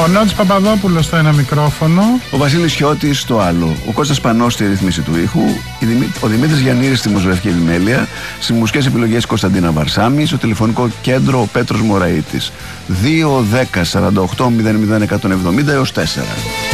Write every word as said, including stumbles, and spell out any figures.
Ο Νότης Παπαδόπουλος στο ένα μικρόφωνο. Ο Βασίλης Χιώτης στο άλλο. Ο Κώστας Πανός στη ρύθμιση του ήχου. Ο Δημήτρης Γιαννήρης στη μουσουργική επιμέλεια. Στις μουσικές επιλογές Κωνσταντίνα Βαρσάμι. Στο τηλεφωνικό κέντρο ο Πέτρος Μωραΐτης. δύο δέκα σαράντα οκτώ μηδέν μηδέν εκατόν εβδομήντα έως τέσσερα.